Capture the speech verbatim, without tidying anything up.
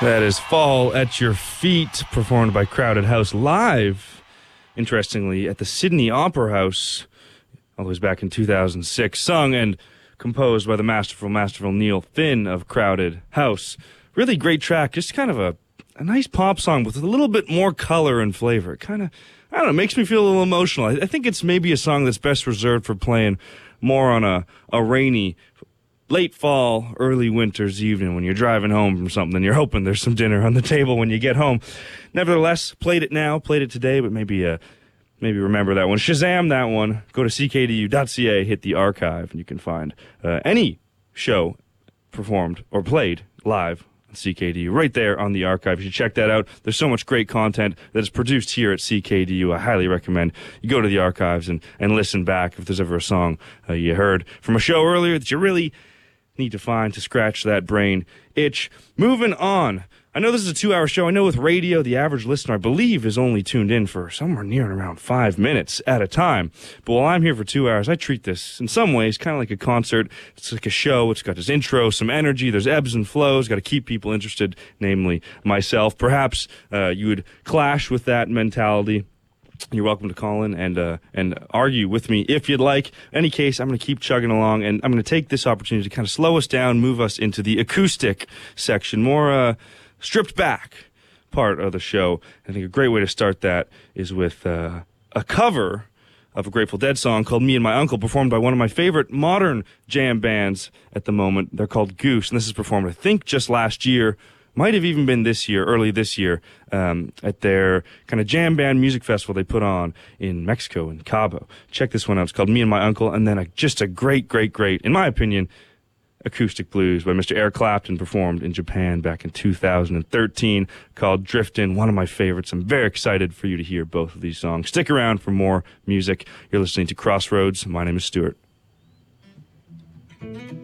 That is Fall at Your Feet, performed by Crowded House live, interestingly, at the Sydney Opera House, all the way back in two thousand six, sung and composed by the masterful, masterful Neil Finn of Crowded House. Really great track, just kind of a, a nice pop song with a little bit more color and flavor. It kind of, I don't know, makes me feel a little emotional. I, I think it's maybe a song that's best reserved for playing more on a, a rainy late fall, early winter's evening when you're driving home from something and you're hoping there's some dinner on the table when you get home. Nevertheless, played it now, played it today, but maybe uh, maybe remember that one. Shazam that one. Go to c k d u dot c a, hit the archive, and you can find uh, any show performed or played live on C K D U right there on the archive. You should check that out. There's so much great content that is produced here at C K D U. I highly recommend you go to the archives and, and listen back if there's ever a song uh, you heard from a show earlier that you really need to find to scratch that brain itch. Moving on. I know this is a two-hour show. I know with radio, the average listener, I believe, is only tuned in for somewhere near and around five minutes at a time. But while I'm here for two hours, I treat this, in some ways, kind of like a concert. It's like a show. It's got this intro, some energy. There's ebbs and flows. Got to keep people interested, namely myself. Perhaps uh, you would clash with that mentality. You're welcome to call in and uh, and argue with me if you'd like. In any case, I'm going to keep chugging along, and I'm going to take this opportunity to kind of slow us down, move us into the acoustic section, more uh, stripped back part of the show. I think a great way to start that is with uh, a cover of a Grateful Dead song called Me and My Uncle, performed by one of my favorite modern jam bands at the moment. They're called Goose, and this is performed, I think, just last year. Might have even been this year, early this year, um, at their kind of jam band music festival they put on in Mexico, in Cabo. Check this one out. It's called Me and My Uncle, and then a, just a great, great, great, in my opinion, acoustic blues by Mister Eric Clapton, performed in Japan back in two thousand thirteen, called Driftin', one of my favorites. I'm very excited for you to hear both of these songs. Stick around for more music. You're listening to Crossroads. My name is Stuart.